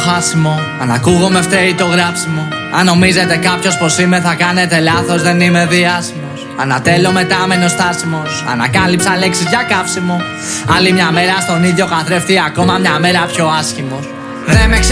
χάσιμο. Αν ακούγομαι φταίει το γράψιμο. Αν νομίζετε κάποιος πως είμαι θα κάνετε λάθος, δεν είμαι διάσημος. Ανατέλω μετάμενο στάσιμος. Ανακάλυψα λέξεις για καύσιμο. Άλλη μια μέρα στον ίδιο καθρέφτη, ακόμα μια μέρα πιο άσχημος. Δεν με